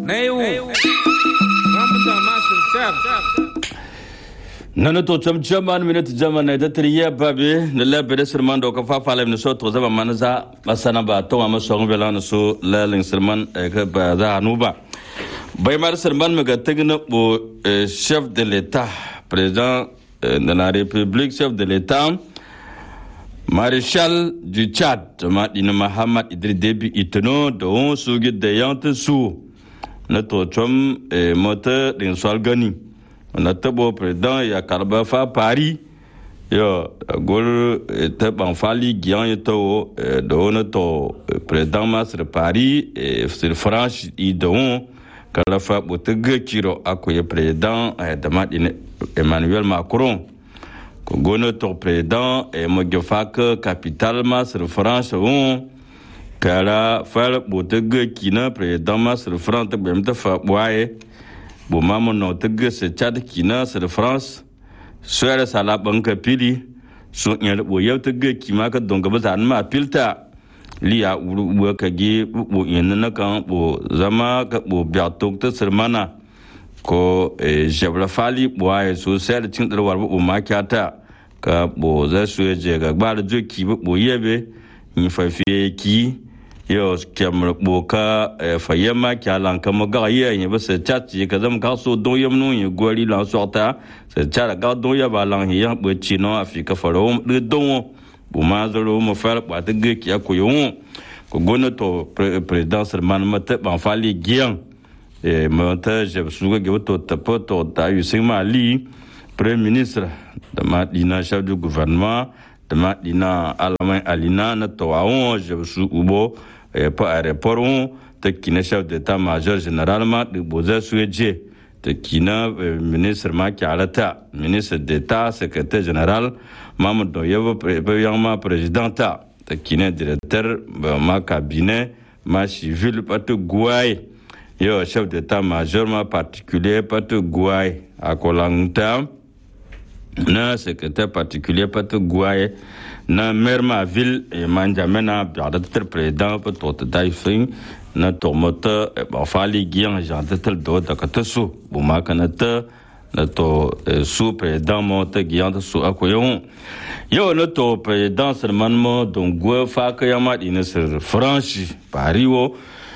nana to chamchaman minute jaman na tatriya babe na labere sirman do ka fa fala ne so to zaba manza masana ba to ma so ngela na so lalin sirman ka ba za anuba bai mar sirman me ga tagna bo chef de l'état président de la république chef de l'état maréchal du Tchad Madina Mahamad Idriss Déby Itno do so gi de yant su na to chom moteur din Swalgani na tabo président ya karba fa Paris yo gol te ban fali gian to do na to président masre Paris sur France i don kala fa botege kiro akoye président de Madina Emmanuel Macron ko gono to président mo gefak capital masre France on kala fa botege kina président masre France te bemta fa boye bo mamu no tege se Tchad kina se de France suere sala banka pili so nyel bo yew tege kima ka donga bazan ma pilta liya uru ka gi bo yenna kan bo zama ka bo biatok te sermana ko jebla fali bo ay so sel tin der war bo ma kyata ka bo za suye je ga gbar jo ki bo yebe ni fa fi ki yo kamar boka fayema kyalan kama ga ye ba se chati ka zam ka so don yam no ye gori la sorta se chara ga don ya ba lan ya bo chino afrika faro de don bu ma zoro mo fer ba de ge ki ko yo ko gono to président serman mate ban fali gian mate je suga ge to tapoto ta yu mali premier ministre de Madina chef du gouvernement de Madina Alain Alina na to awon je su ubo pa aéroport te kina chef d'état-major généralement de Boza Sueje te kina ministre Makialata ministre d'état secrétaire général Mamadou Yebo présidenta te kina directeur ma cabinet ma civil patu Gouay yo chef d'état-major ma particulier patu Gouay akolangta na secrétaire particulier patu Gouay na merma ville e manjamena biadater président pour tout daifing na tomota ba fali gian jantetel do da katasu buma kanata na to sous président monte gian su akoyon yo na to président serman mo donc go fa ka yama dina sur France Paris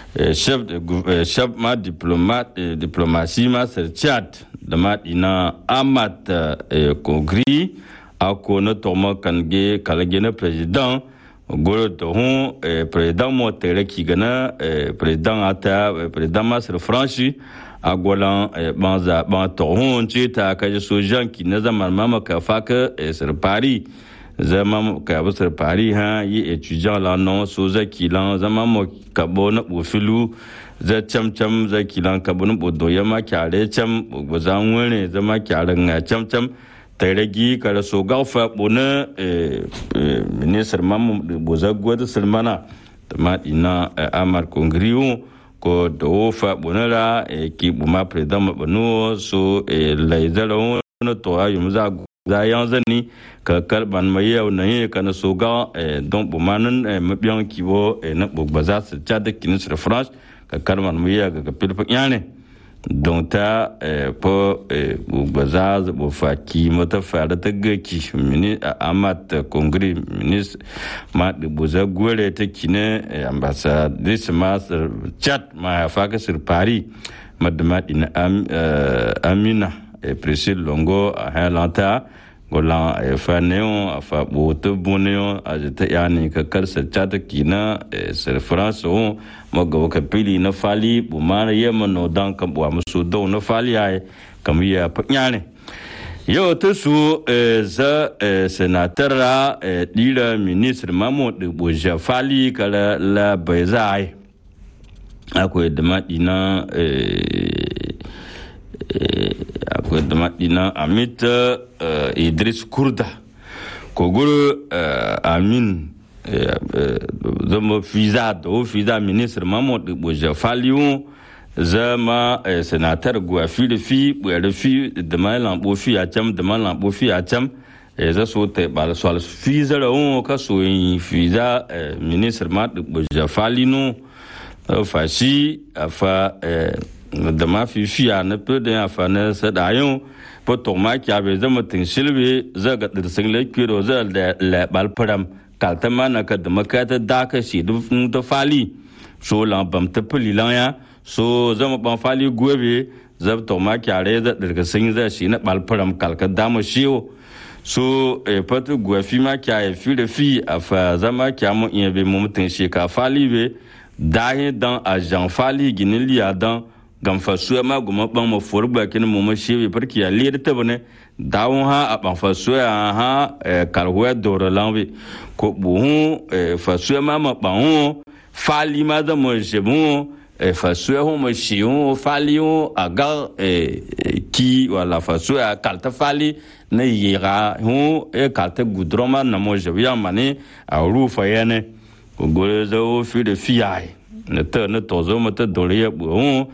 chef ma diplomate diplomatie ma sur Tchad de Madina Amat Kongri ako na toma kange kalagena président golo to hon président mo tere ki gana président ata président masre franchi agolan banza ban to hon chita ka so jan ki na zaman mama ka faka sur Paris zaman ka sur Paris ha yi étudiant la non so za ki lan zaman mo ka bona bo filu za cham za ki lan ka bona bo do yama kyare cham bo zan wone zama kyare nga cham tairagi kala so galfa bona ministre mamu boza gwada sermana tama ina amar kongriu ko do fa bona la ki buma président bano so laizalo no to ayum za yanzani ka kalban mayew na ye kana so ga donc bumanan mabyan kibo na bogbaza se Tchad kinisre France ka kalman mayew ga pilpa yane donc ta po bogbaza bo faki mata fara ta gaki mini amat kongri ministre ma de boza gore ta kine ambassadrice ma Tchad ma faka sur Paris madama ina amina Priscille Longo a halanta golan faneo afa boto boneo ajeta yani ka karsa chata kina sur France o mogo ka pili na fali bu mara yema no dan kam bu amso do na fali ay kam ya panyane yo to su za sénateur dira ministre Mamadou Boja fali kala la bezai akoy de madina akwai da madina Amit Idris Kurda kogoro Amin zama fiza ministre Mamadou Boja Falion zama sénateur Gouafi le fi de malan bofi a cham za so te bal so fiza la on ka so fiza ministre Mamadou Boja Falino fashi afa da ma fi fiya na pe da ya fa na sa da yon po to ma kya be zama tin silbe za ga dirsin le kiro za le bal param kalta mana ka da makata da ka shi du to fali so lan bam ta puli lan ya so zama ban fali gobe za to ma kya re za dirsin za shi na bal param kalka da mo shiwo so patu gwafi ma kya fi da fi afa zama kya mo in be mo tin shi ka fali be dahin dan a jan fali ginin liya dan gam fa suya ma guma ban mo forba kin mo shewe parki ya leda tabane dawon ha a ban fa suya ha kalwa doro lanwe ko bu fa suya ma ban fali ma da mo jebu fa suya ho mo shiu fali ho aga ki wala fa suya kalta fali na yira ho kalta gudroma na mo jebu ya mane a rufa yana ko gore zo fi de fiai na to zo mata dole ya bu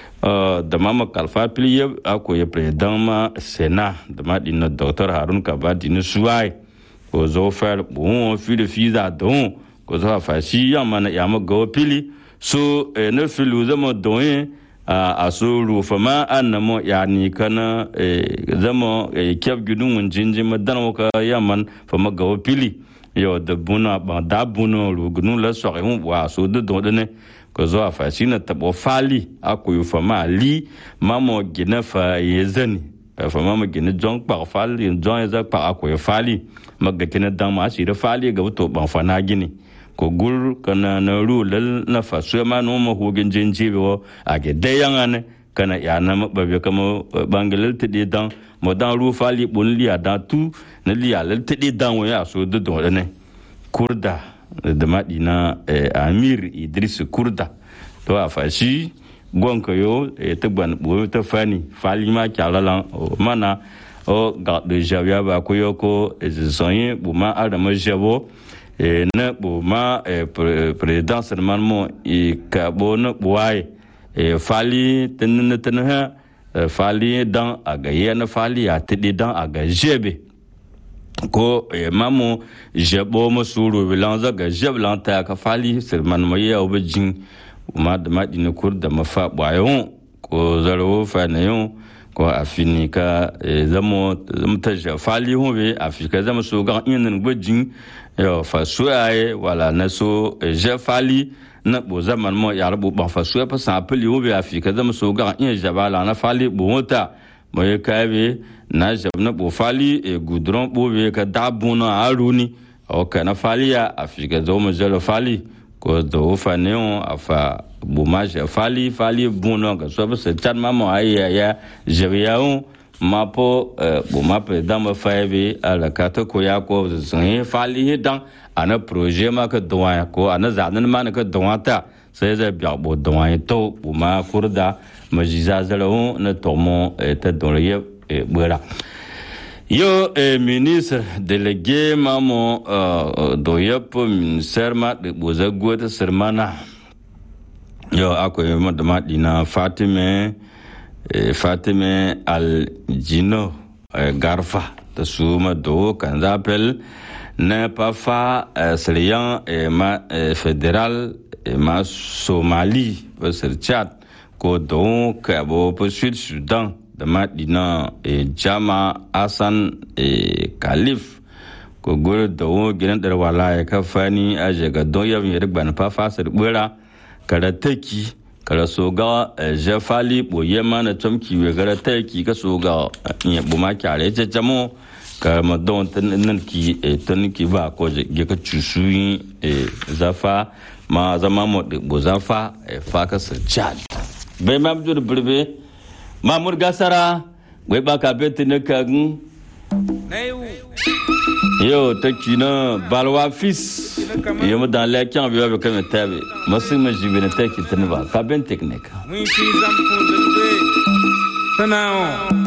da mama kalfa piliye ako ya president ma sena da ma dinna dr harun kaba dinna suwai ko zo fer bu fi de fiza don ko zo fa shi ya mana ya ma go pili so ne filu zama don a so rufa ma annamo ya ni kana zama kyab gudun jinjin madan ka ya man fa ma go pili yo da buna ba da buno rugunu la so wa so de don ne ko zo fa shi na tabo fali akoyo fa ma li mamo gina fa yezani fa mamo gina jong pa fali jong za pa akoyo fali magga kina dan ma shi da fali ga to ban fa na gini ko gur kana na ru lal na fa so ma no mo hugin jinji bo age de yangane kana ya na mababe kama bangalal tidi dan mo dan ru fali bun liya da tu na liya lal tidi dan wa ya so de don ne kurda da madina amir idris kurda to a fashi gonka yo ta ban bo ta fani fali ma kyalalan mana o ga de javia ba ko yo ko zonye bu ma adama jabo na bu ma président seulement e ka bo na buai fali tan fali dan aga yana fali ya tidi dan aga jebe ko mamu jebo musuru bilanza ga jeblan ta ka fali sirman moya objin ma da madina kurda mafa bayon ko zaro fa na yon ko afini ka zamo mutaja fali hobe afika zamo so ga inin gbajin yo fa suaye wala na so je fali na bo zaman mo ya rubu ban fa suya pa sa peli hobe afika zamo so ga in jabala na fali bo mota moye kabe na jabna bo fali gudron bo be ka dabuna aruni o kana fali ya afika zo mo jelo fali ko do fa neon afa bo ma je fali buno ga so se tan mamo aya ya jebiaun mapo bo ma pe dama faibe ala kata ko ya ko zin fali dan ana projet ma ka doya ko ana zanan ma ka doata sai zai biya bo doya to bo ma kurda majiza zalo na tomo ta doriye bura yo ministre délégué mamo doyep ministère ma de boza gota sermana yo akoy madama dina Fatime al Jino Garfa ta suma do kan appel ne pas fa sriyan ma fédéral ma Somalie sur Tchad ko do ka bo po Sud-Soudan da madina Jama Hassan Khalif ko gure do gidan dar wala ya kafani aje ga do ya mi rigban fa fasir bura kara taki kara soga jafali boye mana tomki we kara taki ka soga ya buma kyare jajamo kama don tan ki tan ki ba ko je ka chusu zafa ma zama mo de bozafa fa ka Chad bai mamdur burbe mamur gasara wai baka beti ne kan yo takina balwa fils yo dans les camps bi avec comme tabe masin ma jibine taki tanba ka ben technique mun fi zam kun de tanao